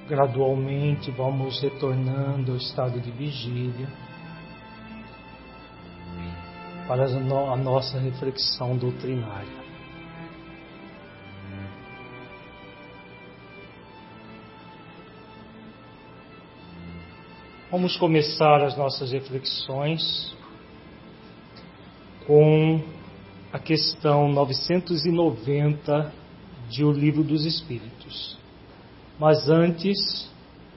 Gradualmente vamos retornando ao estado de vigília para a nossa reflexão doutrinária. Vamos começar as nossas reflexões com a questão 990 de O Livro dos Espíritos. Mas antes,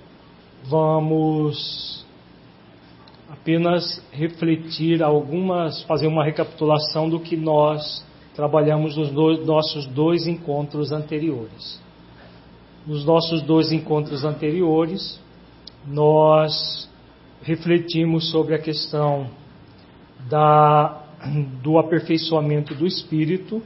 vamos apenas refletir fazer uma recapitulação do que nós trabalhamos nos nossos dois encontros anteriores. Nos nossos dois encontros anteriores, nós refletimos sobre a questão do aperfeiçoamento do espírito,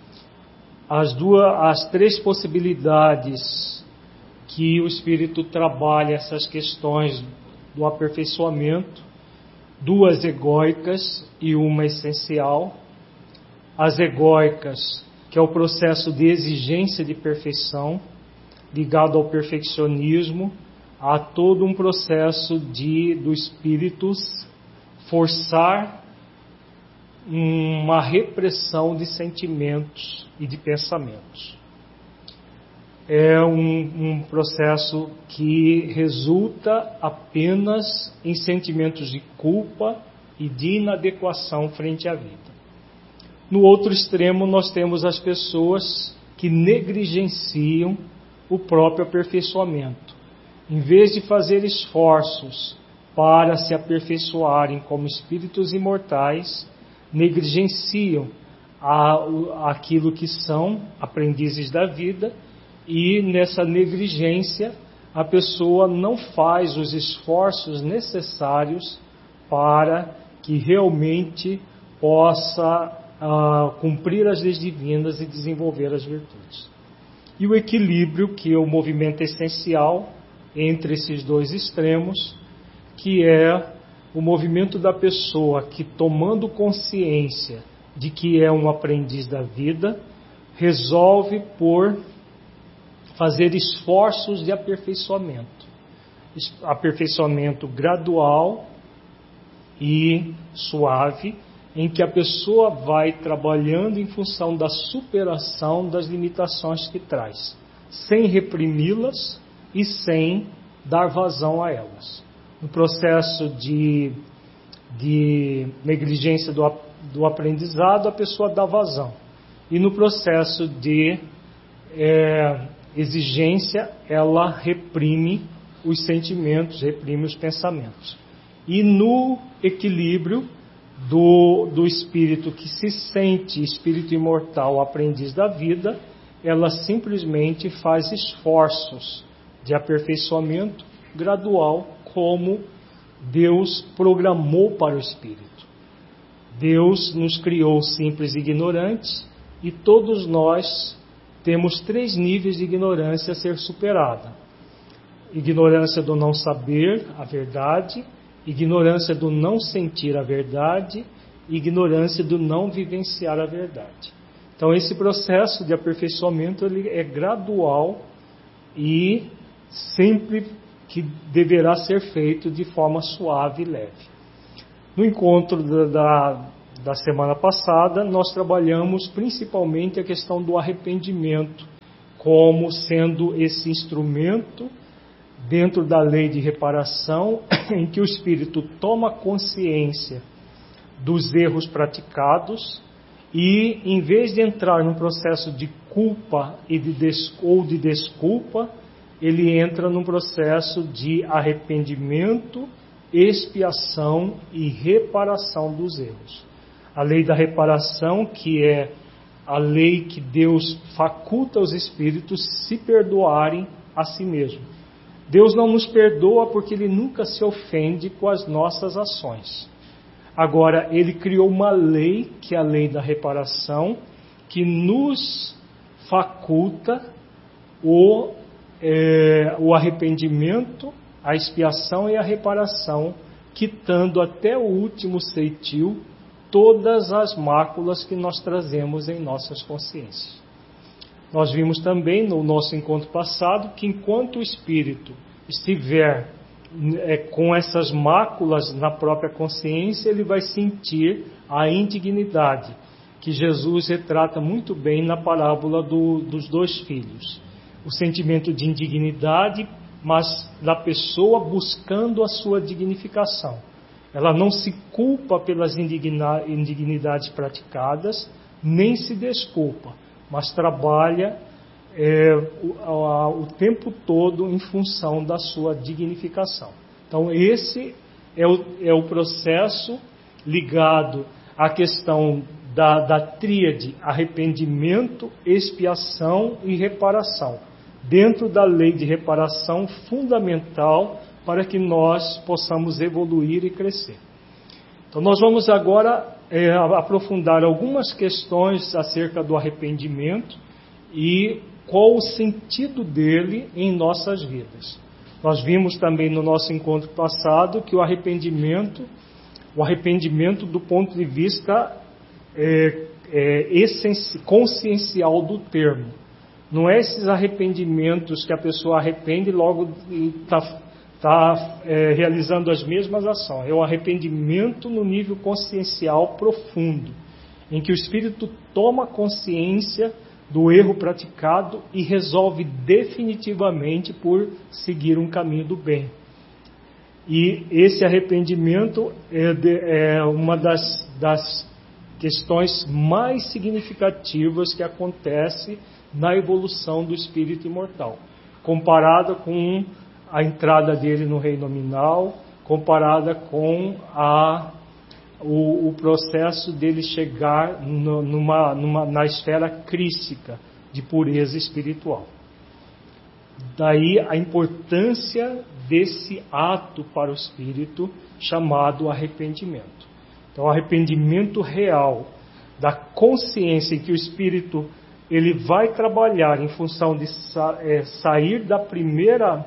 as três possibilidades que o espírito trabalha essas questões do aperfeiçoamento, duas egóicas e uma essencial. As egóicas, que é o processo de exigência de perfeição, ligado ao perfeccionismo, há todo um processo do espírito forçar uma repressão de sentimentos e de pensamentos. É um processo que resulta apenas em sentimentos de culpa e de inadequação frente à vida. No outro extremo, nós temos as pessoas que negligenciam o próprio aperfeiçoamento. Em vez de fazer esforços para se aperfeiçoarem como espíritos imortais, negligenciam aquilo que são aprendizes da vida. E nessa negligência, a pessoa não faz os esforços necessários para que realmente possa cumprir as leis divinas e desenvolver as virtudes. E o equilíbrio, que é o movimento essencial entre esses dois extremos, que é o movimento da pessoa que, tomando consciência de que é um aprendiz da vida, resolve por fazer esforços de aperfeiçoamento gradual e suave, em que a pessoa vai trabalhando em função da superação das limitações que traz, sem reprimi-las e sem dar vazão a elas. No processo de negligência do aprendizado, a pessoa dá vazão. E no processo de exigência, ela reprime os sentimentos, reprime os pensamentos. E no equilíbrio do espírito que se sente espírito imortal, aprendiz da vida, ela simplesmente faz esforços de aperfeiçoamento gradual, como Deus programou para o espírito. Deus nos criou simples e ignorantes, e todos nós temos 3 níveis de ignorância a ser superada: ignorância do não saber a verdade, ignorância do não sentir a verdade, e ignorância do não vivenciar a verdade. Então, esse processo de aperfeiçoamento ele é gradual e sempre que deverá ser feito de forma suave e leve. No encontro da semana passada, nós trabalhamos principalmente a questão do arrependimento como sendo esse instrumento dentro da lei de reparação em que o espírito toma consciência dos erros praticados e, em vez de entrar num processo de culpa ou de desculpa, ele entra num processo de arrependimento, expiação e reparação dos erros. A lei da reparação, que é a lei que Deus faculta aos espíritos se perdoarem a si mesmo. Deus não nos perdoa porque Ele nunca se ofende com as nossas ações. Agora, Ele criou uma lei, que é a lei da reparação, que nos faculta o arrependimento, a expiação e a reparação, quitando até o último ceitil todas as máculas que nós trazemos em nossas consciências. Nós vimos também no nosso encontro passado que enquanto o espírito estiver com essas máculas na própria consciência, ele vai sentir a indignidade, que Jesus retrata muito bem na parábola dos dois filhos. O sentimento de indignidade, mas da pessoa buscando a sua dignificação. Ela não se culpa pelas indignidades praticadas, nem se desculpa, mas trabalha o tempo todo em função da sua dignificação. Então esse é o processo ligado à questão da tríade arrependimento, expiação e reparação, dentro da lei de reparação fundamental para que nós possamos evoluir e crescer. Então nós vamos agora aprofundar algumas questões acerca do arrependimento e qual o sentido dele em nossas vidas. Nós vimos também no nosso encontro passado que o arrependimento do ponto de vista consciencial do termo. Não é esses arrependimentos que a pessoa arrepende e logo está realizando as mesmas ações. É o arrependimento no nível consciencial profundo, em que o espírito toma consciência do erro praticado e resolve definitivamente por seguir um caminho do bem. E esse arrependimento é uma das questões mais significativas que acontece na evolução do espírito imortal, comparada com a entrada dele no reino nominal, comparada com o processo dele chegar na esfera crística de pureza espiritual. Daí a importância desse ato para o espírito chamado arrependimento. Então, o arrependimento real da consciência em que o espírito ele vai trabalhar em função de sair da primeira,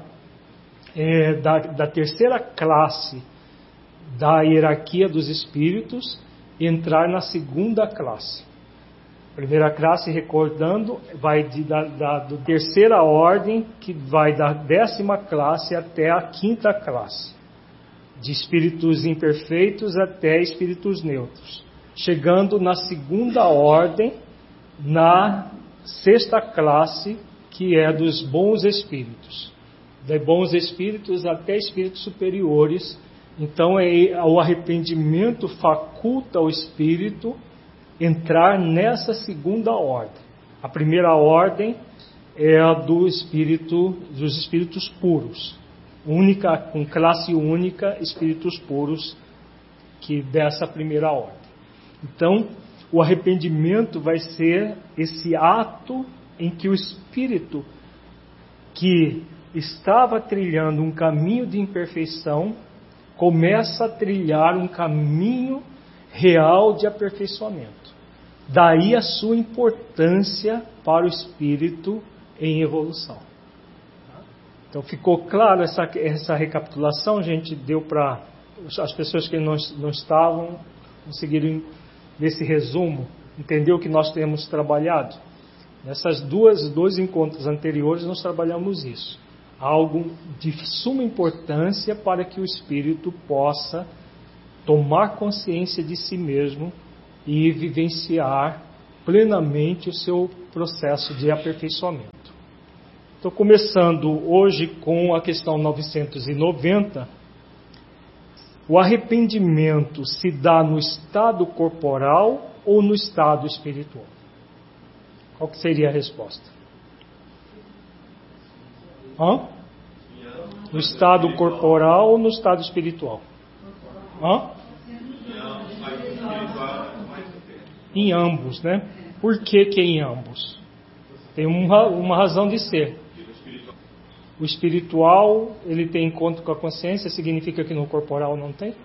da terceira classe da hierarquia dos espíritos, entrar na segunda classe. Primeira classe, recordando, vai da terceira ordem, que vai da 10ª classe até a 5ª classe, de espíritos imperfeitos até espíritos neutros, chegando na segunda ordem, na 6ª classe, que é dos bons espíritos, de bons espíritos até espíritos superiores. Então o arrependimento faculta o espírito entrar nessa segunda ordem. A primeira ordem é a dos espíritos puros, com classe única, espíritos puros, que dessa primeira ordem. Então, o arrependimento vai ser esse ato em que o espírito que estava trilhando um caminho de imperfeição começa a trilhar um caminho real de aperfeiçoamento. Daí a sua importância para o espírito em evolução. Então ficou claro essa recapitulação, gente? Deu para as pessoas que não estavam conseguiram nesse resumo entender o que nós temos trabalhado? Nessas dois encontros anteriores nós trabalhamos isso. Algo de suma importância para que o espírito possa tomar consciência de si mesmo e vivenciar plenamente o seu processo de aperfeiçoamento. Estou começando hoje com a questão 990. O arrependimento se dá no estado corporal ou no estado espiritual? Qual que seria a resposta? No estado corporal ou no estado espiritual? Em ambos, né? Por que em ambos? Tem uma razão de ser. O espiritual, ele tem encontro com a consciência, significa que no corporal não tem?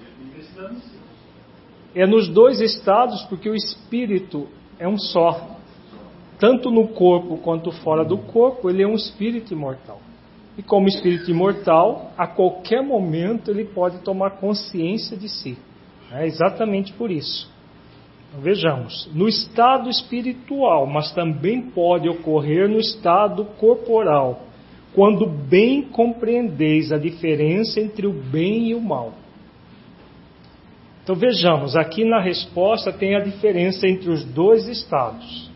É nos dois estados, porque o espírito é um só. Tanto no corpo quanto fora do corpo, ele é um espírito imortal. E como espírito imortal, a qualquer momento ele pode tomar consciência de si. É exatamente por isso. Vejamos, no estado espiritual, mas também pode ocorrer no estado corporal, quando bem compreendeis a diferença entre o bem e o mal. Então vejamos, aqui na resposta tem a diferença entre os dois estados.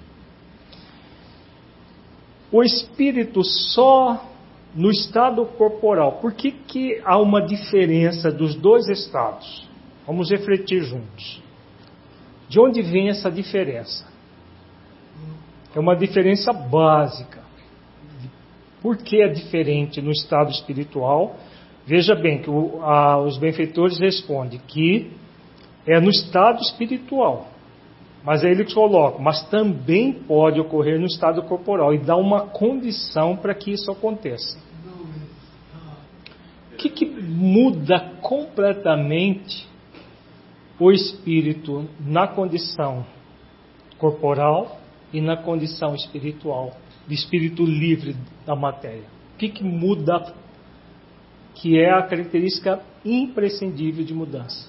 O espírito só no estado corporal. Por que há uma diferença dos dois estados? Vamos refletir juntos. De onde vem essa diferença? É uma diferença básica. Por que é diferente no estado espiritual? Veja bem que os benfeitores respondem que é no estado espiritual. Mas aí eles colocam, mas também pode ocorrer no estado corporal, e dá uma condição para que isso aconteça. O que muda completamente o espírito na condição corporal e na condição espiritual, de espírito livre da matéria? O que muda, que é a característica imprescindível de mudança?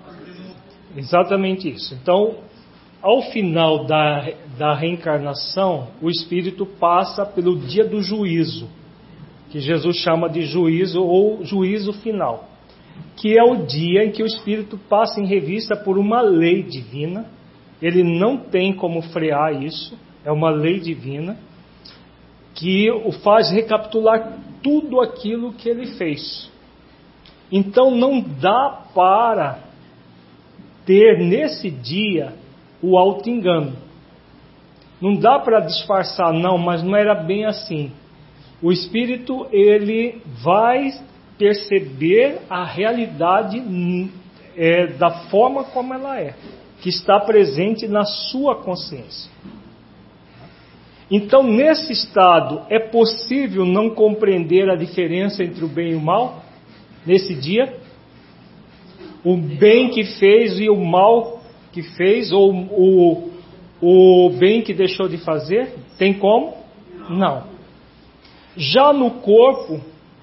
Exatamente isso. Então, ao final da reencarnação, o espírito passa pelo dia do juízo, que Jesus chama de juízo ou juízo final, que é o dia em que o espírito passa em revista por uma lei divina. Ele não tem como frear isso, é uma lei divina, que o faz recapitular tudo aquilo que ele fez. Então não dá para ter nesse dia o auto-engano. Não dá para disfarçar, não, mas não era bem assim. O espírito, ele vai perceber a realidade da forma como ela é, que está presente na sua consciência. Então, nesse estado, é possível não compreender a diferença entre o bem e o mal? Nesse dia? O bem que fez e o mal que fez, ou o bem que deixou de fazer? Tem como? Não. Já no corpo,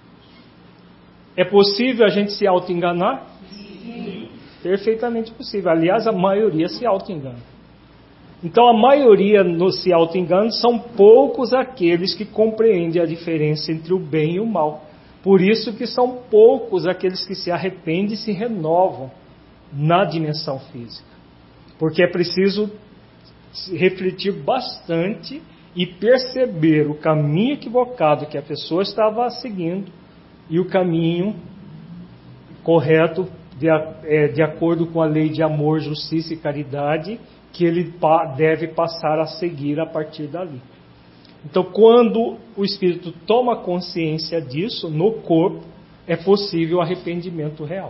é possível a gente se auto-enganar? Sim. Perfeitamente possível. Aliás, a maioria se auto-engana. Então, a maioria se auto-engana, são poucos aqueles que compreendem a diferença entre o bem e o mal. Por isso que são poucos aqueles que se arrependem e se renovam na dimensão física. Porque é preciso refletir bastante e perceber o caminho equivocado que a pessoa estava seguindo e o caminho correto de acordo com a lei de amor, justiça e caridade que ele deve passar a seguir a partir dali. Então, quando o espírito toma consciência disso no corpo, é possível o arrependimento real.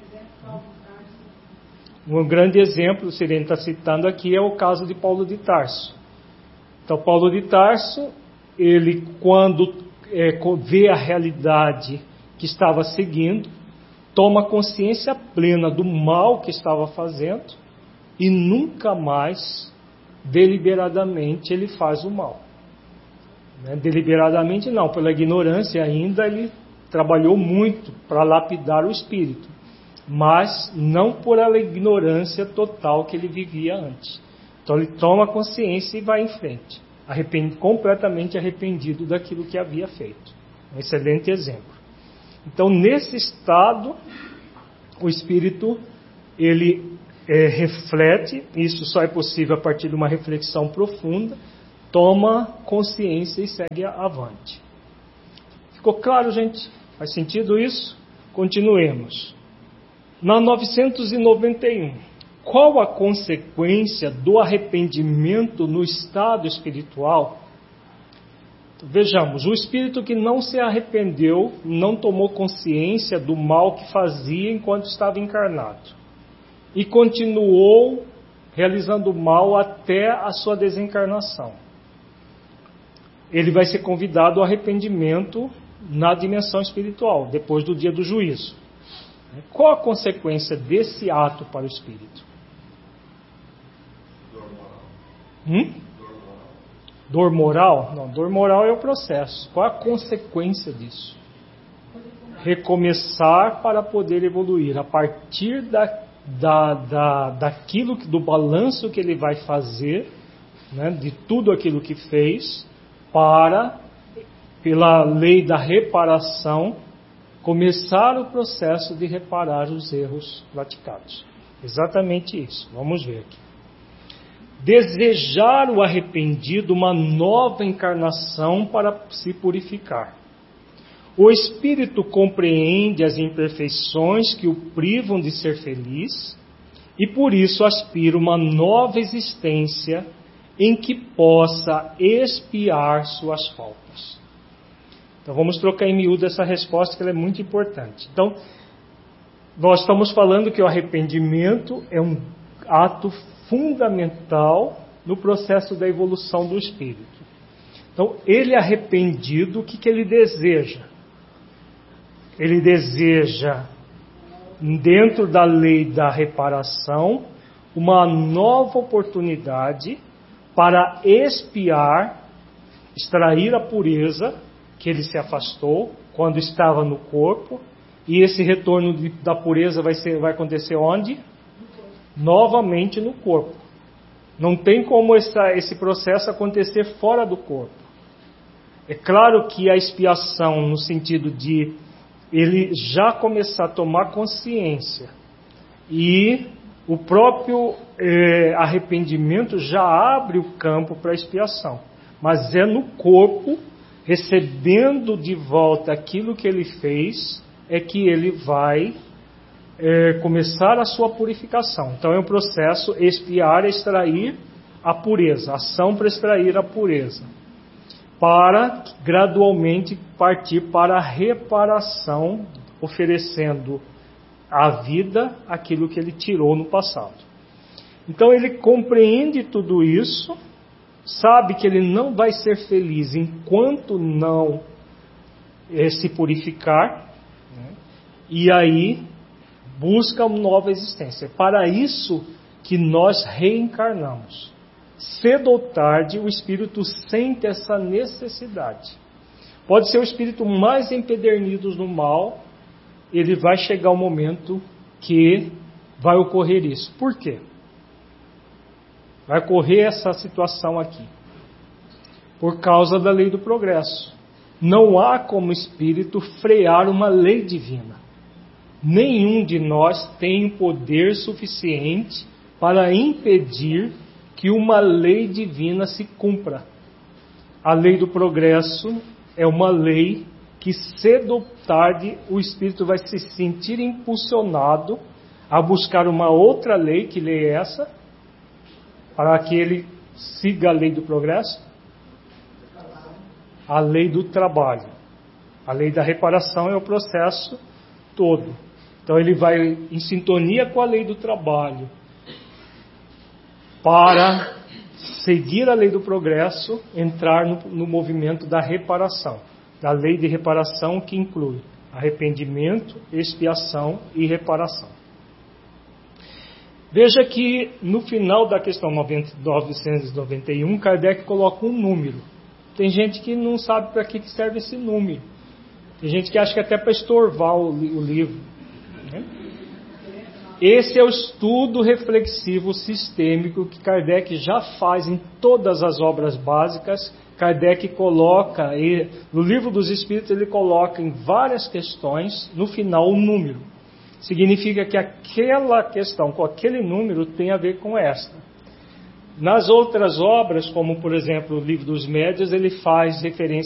Um grande exemplo, o Sirene está citando aqui, é o caso de Paulo de Tarso. Então, Paulo de Tarso, ele quando vê a realidade que estava seguindo, toma consciência plena do mal que estava fazendo e nunca mais, deliberadamente, ele faz o mal. Deliberadamente não, pela ignorância ainda, ele trabalhou muito para lapidar o espírito, mas não por a ignorância total que ele vivia antes. Então ele toma consciência e vai em frente, completamente arrependido daquilo que havia feito. Um excelente exemplo. Então, nesse estado, o espírito, ele reflete, isso só é possível a partir de uma reflexão profunda, toma consciência e segue avante. Ficou claro, gente? Faz sentido isso? Continuemos. Na 991, qual a consequência do arrependimento no estado espiritual? Vejamos, o espírito que não se arrependeu, não tomou consciência do mal que fazia enquanto estava encarnado e continuou realizando mal até a sua desencarnação. Ele vai ser convidado ao arrependimento na dimensão espiritual, depois do dia do juízo. Qual a consequência desse ato para o espírito? Dor moral? Não, dor moral é o processo. Qual a consequência disso? Recomeçar para poder evoluir. A partir daquilo, do balanço que ele vai fazer, né, de tudo aquilo que fez, para, pela lei da reparação, começar o processo de reparar os erros praticados. Exatamente isso. Vamos ver aqui. Desejar o arrependido uma nova encarnação para se purificar. O espírito compreende as imperfeições que o privam de ser feliz e por isso aspira uma nova existência em que possa expiar suas faltas. Então vamos trocar em miúdo essa resposta, que ela é muito importante. Então, nós estamos falando que o arrependimento é um ato fundamental no processo da evolução do espírito. Então, ele arrependido, o que ele deseja? Ele deseja, dentro da lei da reparação, uma nova oportunidade para expiar, extrair a pureza que ele se afastou quando estava no corpo, e esse retorno da pureza vai acontecer onde? Novamente no corpo. Não tem como esse processo acontecer fora do corpo. É claro que a expiação, no sentido de ele já começar a tomar consciência, e o próprio arrependimento já abre o campo para a expiação. Mas é no corpo, recebendo de volta aquilo que ele fez, é que ele vai começar a sua purificação. Então é um processo: expiar, extrair a pureza, ação para extrair a pureza, para gradualmente partir para a reparação, oferecendo à vida aquilo que ele tirou no passado. Então ele compreende tudo isso, sabe que ele não vai ser feliz enquanto não se purificar, né? E aí busca uma nova existência. Para isso que nós reencarnamos. Cedo ou tarde o espírito sente essa necessidade. Pode ser o espírito mais empedernido no mal, ele vai chegar um momento que vai ocorrer isso. Por quê? Vai ocorrer essa situação aqui. Por causa da lei do progresso. Não há como espírito frear uma lei divina. Nenhum de nós tem poder suficiente para impedir que uma lei divina se cumpra. A lei do progresso é uma lei que cedo ou tarde o espírito vai se sentir impulsionado a buscar uma outra lei. Que lei é essa? Para que ele siga a lei do progresso? A lei do trabalho. A lei da reparação é o processo todo. Então ele vai em sintonia com a lei do trabalho para seguir a lei do progresso, entrar no movimento da reparação, da lei de reparação, que inclui arrependimento, expiação e reparação. Veja que no final da questão 991, Kardec coloca um número. Tem gente que não sabe para que serve esse número. Tem gente que acha que é até para estorvar o livro, né? Esse é o estudo reflexivo sistêmico que Kardec já faz em todas as obras básicas. Kardec coloca, no Livro dos Espíritos ele coloca em várias questões, no final, um número. Significa que aquela questão com aquele número tem a ver com esta. Nas outras obras, como por exemplo o Livro dos Médiuns, ele faz referência